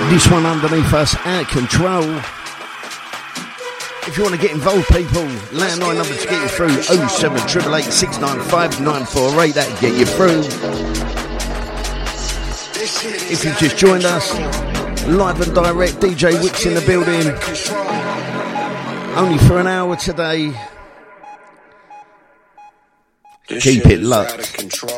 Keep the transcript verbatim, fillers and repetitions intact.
This one underneath us, Out of Control. If you want to get involved, people, landline number to get you through, oh seven eight eight eight, six nine five, nine four eight, that'll get you through. If you just joined us, live and direct, D J Wicks in the building. Only for an hour today. Keep it locked.